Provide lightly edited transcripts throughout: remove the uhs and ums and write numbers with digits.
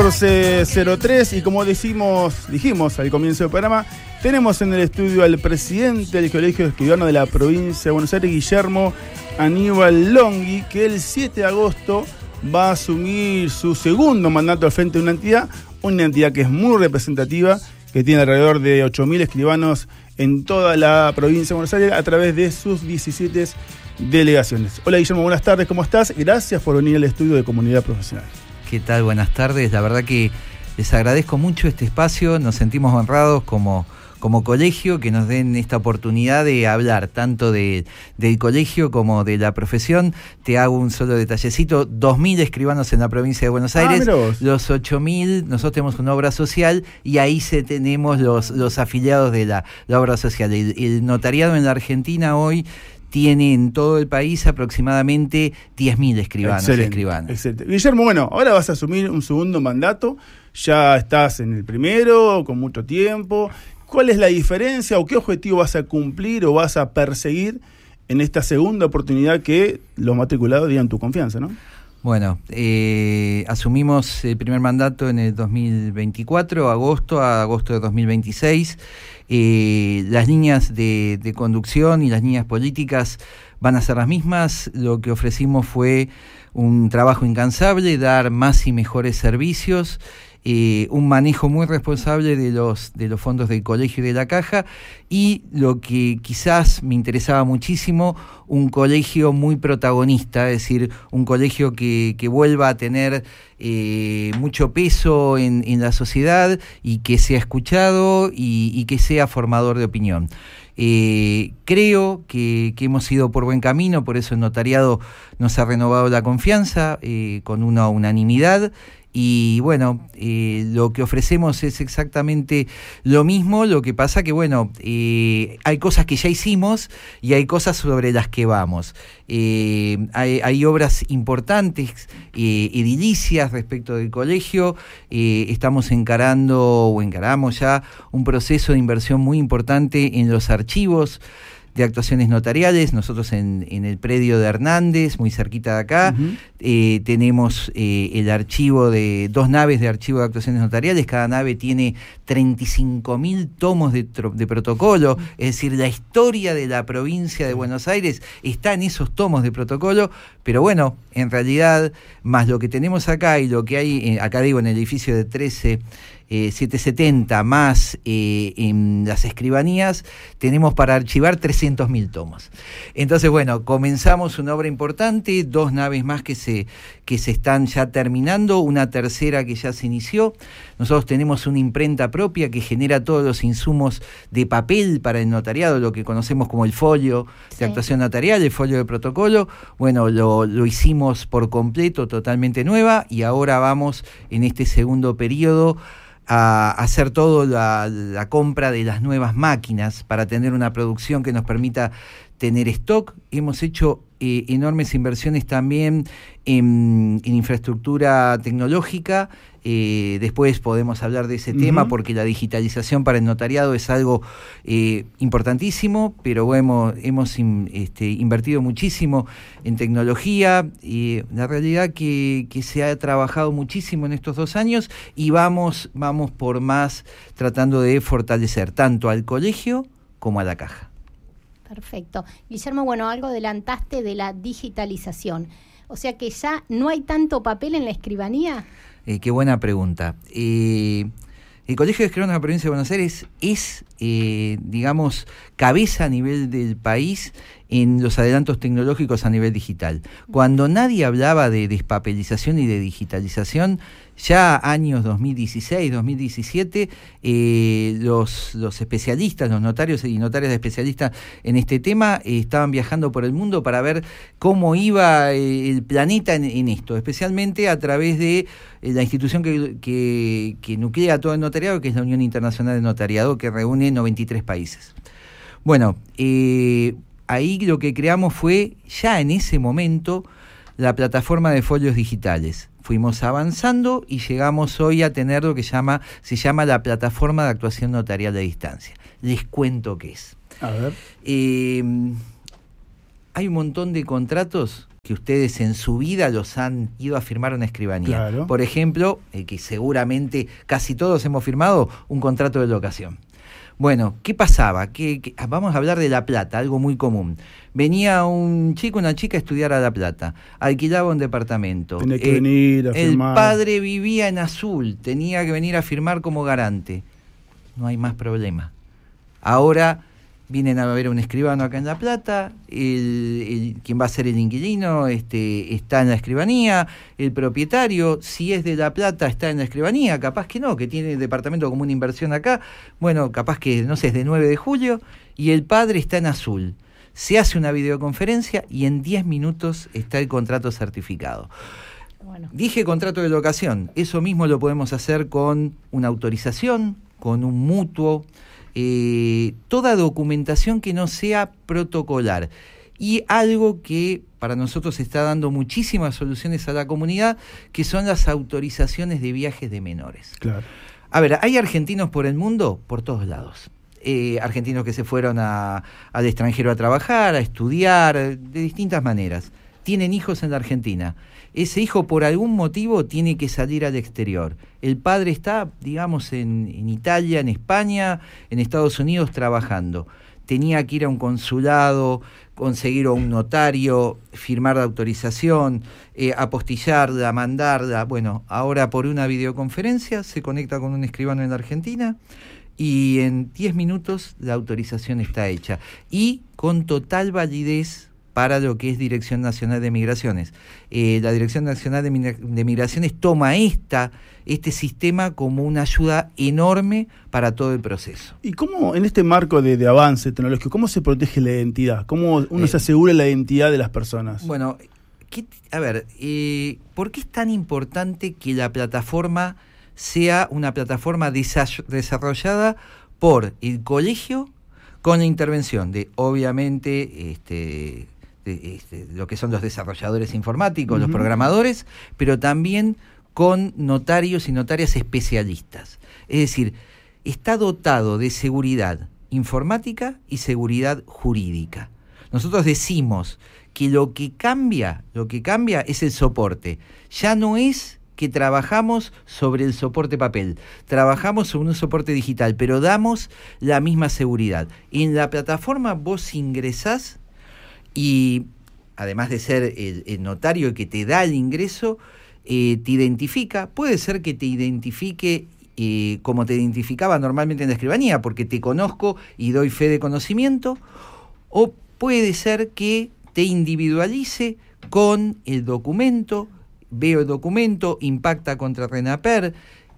14:03 y como dijimos al comienzo del programa, tenemos en el estudio al presidente del Colegio de Escribanos de la provincia de Buenos Aires, Guillermo Aníbal Longhi, que el 7 de agosto va a asumir su segundo mandato al frente de una entidad que es muy representativa, que tiene alrededor de 8.000 escribanos en toda la provincia de Buenos Aires a través de sus 17 delegaciones. Hola Guillermo, buenas tardes, ¿cómo estás? Gracias por venir al estudio de Comunidad Profesional. ¿Qué tal? Buenas tardes. La verdad que les agradezco mucho este espacio. Nos sentimos honrados como colegio que nos den esta oportunidad de hablar tanto del colegio como de la profesión. Te hago un solo detallecito: 2.000 escribanos en la provincia de Buenos Aires, los 8.000, nosotros tenemos una obra social y ahí tenemos los afiliados de la obra social. El notariado en la Argentina hoy tiene en todo el país aproximadamente 10.000 escribanos y escribanas. Excelente. Guillermo, bueno, ahora vas a asumir un segundo mandato, ya estás en el primero, con mucho tiempo. ¿Cuál es la diferencia o qué objetivo vas a cumplir o vas a perseguir en esta segunda oportunidad que los matriculados digan tu confianza, ¿no? Bueno, asumimos el primer mandato en el 2024, agosto de 2026. Las líneas de conducción y las líneas políticas van a ser las mismas. Lo que ofrecimos fue un trabajo incansable, dar más y mejores servicios, un manejo muy responsable de los fondos del colegio y de la caja, y lo que quizás me interesaba muchísimo, un colegio muy protagonista, es decir, un colegio que vuelva a tener mucho peso en la sociedad y que sea escuchado y que sea formador de opinión. Creo que hemos ido por buen camino, por eso el notariado nos ha renovado la confianza con una unanimidad. Y bueno, lo que ofrecemos es exactamente lo mismo, lo que pasa que bueno, hay cosas que ya hicimos y hay cosas sobre las que vamos. Hay obras importantes, edilicias respecto del colegio. Estamos encaramos ya un proceso de inversión muy importante en los archivos de actuaciones notariales. Nosotros en el predio de Hernández, muy cerquita de acá, tenemos el archivo de 2 naves de archivo de actuaciones notariales. Cada nave tiene 35.000 tomos de protocolo, es decir, la historia de la provincia de Buenos Aires está en esos tomos de protocolo. Pero bueno, en realidad, más lo que tenemos acá y lo que hay, acá digo, en el edificio de 770, más en las escribanías, tenemos para archivar 300.000 tomos. Entonces, bueno, comenzamos una obra importante, 2 naves más que se están ya terminando, una tercera que ya se inició. Nosotros tenemos una imprenta propia que genera todos los insumos de papel para el notariado, lo que conocemos como el folio de actuación notarial, el folio de protocolo. Bueno, lo hicimos por completo, totalmente nueva, y ahora vamos en este segundo periodo a hacer todo la compra de las nuevas máquinas para tener una producción que nos permita tener stock. Hemos hecho enormes inversiones también en infraestructura tecnológica. Después podemos hablar de ese tema, porque la digitalización para el notariado es algo importantísimo, pero hemos invertido muchísimo en tecnología. La realidad que se ha trabajado muchísimo en estos 2 años y vamos por más, tratando de fortalecer tanto al colegio como a la caja. Perfecto. Guillermo, bueno, algo adelantaste de la digitalización. O sea que ya no hay tanto papel en la escribanía. Qué buena pregunta. El Colegio de Escribanos de la provincia de Buenos Aires es, digamos, cabeza a nivel del país en los adelantos tecnológicos a nivel digital. Cuando nadie hablaba de despapelización y de digitalización, ya años 2016, 2017, los especialistas, los notarios y notarias especialistas en este tema estaban viajando por el mundo para ver cómo iba el planeta en esto, especialmente a través de la institución que nuclea todo el notariado, que es la Unión Internacional de Notariado, que reúne 93 países. Bueno, ahí lo que creamos fue, ya en ese momento, la plataforma de folios digitales. Fuimos avanzando y llegamos hoy a tener lo que se llama la plataforma de actuación notarial a distancia. Les cuento qué es. A ver. Hay un montón de contratos que ustedes en su vida los han ido a firmar a una escribanía. Claro. Por ejemplo, que seguramente casi todos hemos firmado un contrato de locación. Bueno, ¿qué pasaba? Vamos a hablar de La Plata, algo muy común. Venía un chico, una chica a estudiar a La Plata, alquilaba un departamento. Tenía que venir a firmar. El padre vivía en Azul, tenía que venir a firmar como garante. No hay más problema. Ahora vienen a ver a un escribano acá en La Plata, quien va a ser el inquilino está en la escribanía, el propietario, si es de La Plata, está en la escribanía, capaz que no, que tiene el departamento como una inversión acá, bueno, capaz que, no sé, es de 9 de julio, y el padre está en Azul. Se hace una videoconferencia y en 10 minutos está el contrato certificado. Bueno. Dije contrato de locación, eso mismo lo podemos hacer con una autorización, con un mutuo, toda documentación que no sea protocolar. Y algo que para nosotros está dando muchísimas soluciones a la comunidad, que son las autorizaciones de viajes de menores. Claro. A ver, hay argentinos por el mundo, por todos lados. Argentinos que se fueron al extranjero a trabajar, a estudiar, de distintas maneras. Tienen hijos en la Argentina. Ese hijo por algún motivo tiene que salir al exterior. El padre está, digamos, en Italia, en España, en Estados Unidos trabajando. Tenía que ir a un consulado, conseguir a un notario, firmar la autorización, apostillarla, mandarla. Bueno, ahora por una videoconferencia se conecta con un escribano en la Argentina y en 10 minutos la autorización está hecha. Y con total validez para lo que es Dirección Nacional de Migraciones. La Dirección Nacional de Migraciones toma este sistema como una ayuda enorme para todo el proceso. ¿Y cómo, en este marco de avance tecnológico, cómo se protege la identidad? ¿Cómo uno se asegura la identidad de las personas? Bueno, ¿por qué es tan importante que la plataforma sea una plataforma desarrollada por el colegio con la intervención de, obviamente, lo que son los desarrolladores informáticos, los programadores, pero también con notarios y notarias especialistas? Es decir, está dotado de seguridad informática y seguridad jurídica. Nosotros decimos que lo que cambia es el soporte. Ya no es que trabajamos sobre el soporte papel, trabajamos sobre un soporte digital, pero damos la misma seguridad. En la plataforma vos ingresás y, además de ser el notario que te da el ingreso, te identifica. Puede ser que te identifique como te identificaba normalmente en la escribanía, porque te conozco y doy fe de conocimiento, o puede ser que te individualice con el documento. Veo el documento, impacta contra RENAPER,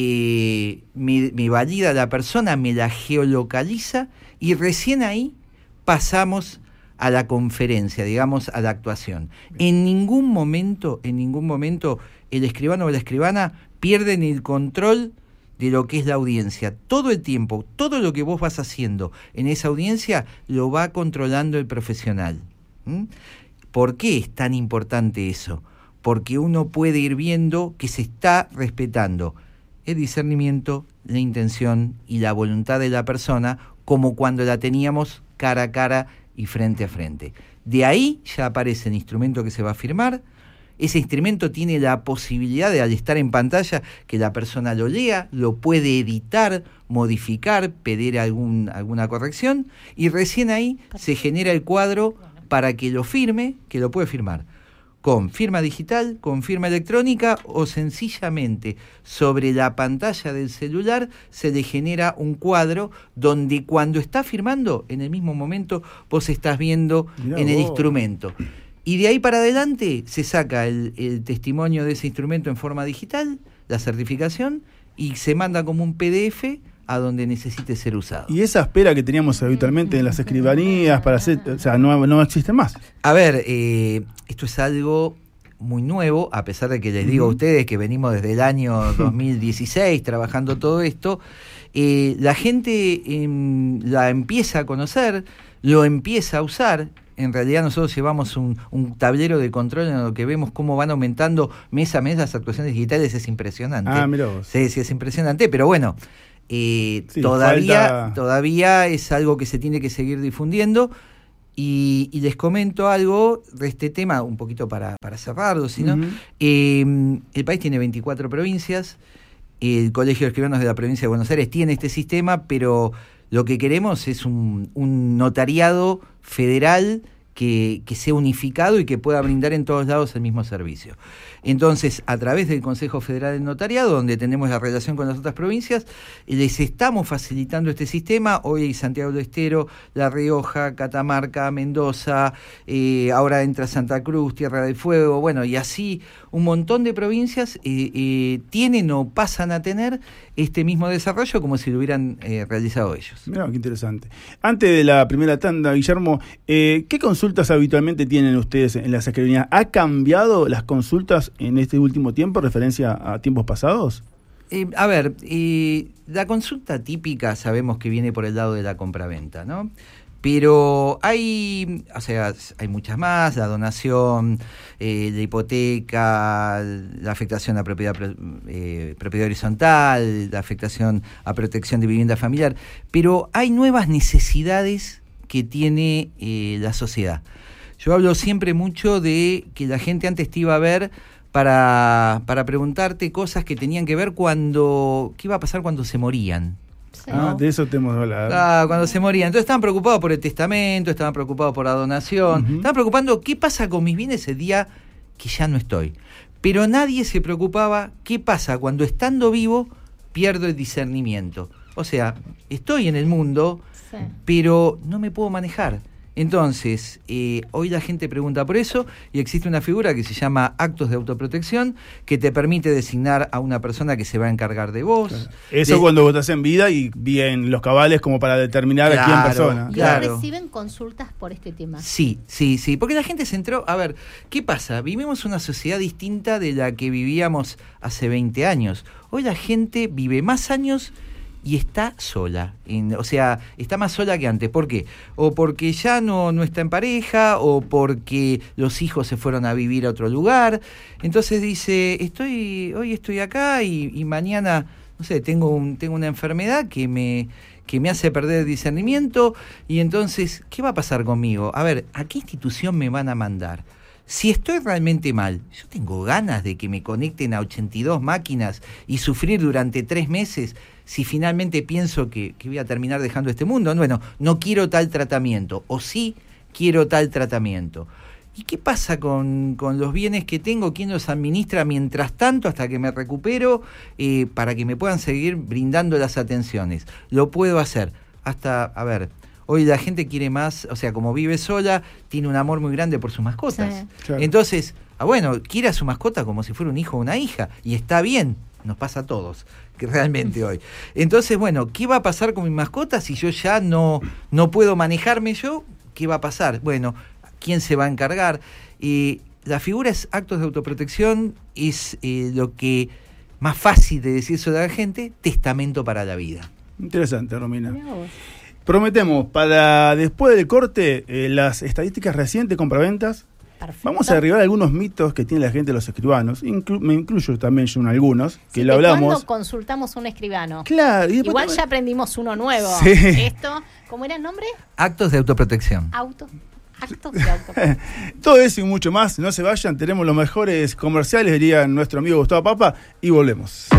me valida la persona, me la geolocaliza y recién ahí pasamos a la conferencia, digamos, a la actuación. En ningún momento el escribano o la escribana pierden el control de lo que es la audiencia. Todo el tiempo, todo lo que vos vas haciendo en esa audiencia lo va controlando el profesional. ¿Por qué es tan importante eso? Porque uno puede ir viendo que se está respetando el discernimiento, la intención y la voluntad de la persona, como cuando la teníamos cara a cara y frente a frente. De ahí ya aparece el instrumento que se va a firmar. Ese instrumento tiene la posibilidad de, al estar en pantalla, que la persona lo lea, lo puede editar, modificar, pedir alguna corrección, y recién ahí se genera el cuadro para que lo firme, que lo puede firmar con firma digital, con firma electrónica, o sencillamente sobre la pantalla del celular se le genera un cuadro donde cuando está firmando, en el mismo momento vos estás viendo en el instrumento. Y de ahí para adelante se saca el testimonio de ese instrumento en forma digital, la certificación, y se manda como un PDF a donde necesite ser usado. Y esa espera que teníamos habitualmente en las escribanías para hacer, o sea, no existe más. A ver, esto es algo muy nuevo, a pesar de que les digo a ustedes que venimos desde el año 2016 trabajando todo esto. La gente la empieza a conocer, lo empieza a usar. En realidad nosotros llevamos un tablero de control en lo que vemos cómo van aumentando mes a mes las actuaciones digitales. Es impresionante. Mirá vos. Sí, es impresionante, pero bueno, todavía es algo que se tiene que seguir difundiendo, Y les comento algo de este tema, un poquito para cerrarlo, ¿sí, no? El país tiene 24 provincias, el Colegio de Escribanos de la provincia de Buenos Aires tiene este sistema, pero lo que queremos es un notariado federal que sea unificado y que pueda brindar en todos lados el mismo servicio. Entonces, a través del Consejo Federal del Notariado, donde tenemos la relación con las otras provincias, les estamos facilitando este sistema. Hoy Santiago del Estero, La Rioja, Catamarca, Mendoza, ahora entra Santa Cruz, Tierra del Fuego, bueno, y así un montón de provincias tienen o pasan a tener este mismo desarrollo como si lo hubieran realizado ellos. Mirá, qué interesante. Antes de la primera tanda, Guillermo, ¿qué consultas habitualmente tienen ustedes en las escribanías? ¿Ha cambiado las consultas en este último tiempo en referencia a tiempos pasados? La consulta típica sabemos que viene por el lado de la compraventa, ¿no? Pero hay muchas más, la donación, la hipoteca, la afectación a propiedad horizontal, la afectación a protección de vivienda familiar, pero hay nuevas necesidades que tiene la sociedad. Yo hablo siempre mucho de que la gente antes te iba a ver para preguntarte cosas que tenían que ver qué iba a pasar cuando se morían. Sí. De eso tenemos que hablar. Cuando se morían. Entonces estaban preocupados por el testamento, estaban preocupados por la donación, estaban preocupando qué pasa con mis bienes el día que ya no estoy. Pero nadie se preocupaba qué pasa cuando estando vivo pierdo el discernimiento. O sea, estoy en el mundo, sí, pero no me puedo manejar. Entonces, hoy la gente pregunta por eso y existe una figura que se llama actos de autoprotección que te permite designar a una persona que se va a encargar de vos. Claro. Eso cuando vos estás en vida y bien los cabales como para determinar a quién persona. Claro. ¿Reciben consultas por este tema? Sí, porque la gente se entró. A ver, ¿qué pasa? Vivimos una sociedad distinta de la que vivíamos hace 20 años. Hoy la gente vive más años y está sola, está más sola que antes. ¿Por qué? O porque ya no está en pareja, o porque los hijos se fueron a vivir a otro lugar. Entonces dice, hoy estoy acá y mañana, no sé, tengo una enfermedad que me hace perder el discernimiento, y entonces, ¿qué va a pasar conmigo? A ver, ¿a qué institución me van a mandar? Si estoy realmente mal, yo tengo ganas de que me conecten a 82 máquinas y sufrir durante 3 meses si finalmente pienso que voy a terminar dejando este mundo. Bueno, no quiero tal tratamiento, o sí quiero tal tratamiento. ¿Y qué pasa con los bienes que tengo? ¿Quién los administra mientras tanto hasta que me recupero para que me puedan seguir brindando las atenciones? Lo puedo hacer. Hoy la gente quiere más, como vive sola, tiene un amor muy grande por sus mascotas. Sí, claro. Entonces, quiere a su mascota como si fuera un hijo o una hija, y está bien, nos pasa a todos, que realmente hoy. Entonces, ¿qué va a pasar con mi mascota si yo ya no puedo manejarme yo? ¿Qué va a pasar? Bueno, ¿quién se va a encargar? La figura es actos de autoprotección, es lo que más fácil de decir sobre la gente, testamento para la vida. Interesante, Romina. Prometemos para después del corte las estadísticas recientes de compraventas. Perfecto. Vamos a derribar algunos mitos que tiene la gente de los escribanos. Me incluyo también yo en algunos, que lo hablamos. ¿Cuándo consultamos un escribano? Claro. Igual también ya aprendimos uno nuevo. Sí. Esto, ¿cómo era el nombre? Actos de autoprotección. Actos de autoprotección. Todo eso y mucho más. No se vayan, tenemos los mejores comerciales, diría nuestro amigo Gustavo Papa, y volvemos.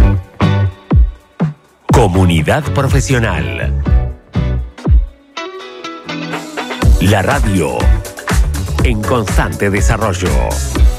Comunidad Profesional. La radio en constante desarrollo.